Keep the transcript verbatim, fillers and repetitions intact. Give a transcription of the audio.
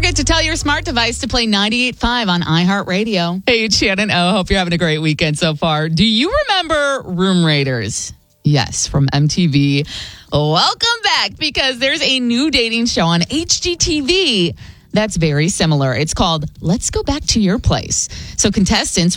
forget to tell your smart device to play ninety-eight point five on iHeartRadio. Hey, it's Shannon O. Hope you're having a great weekend so far. Do you remember Room Raiders? Yes, from M T V. Welcome back, because there's a new dating show on H G T V that's very similar. It's called Let's Go Back to Your Place. So contestants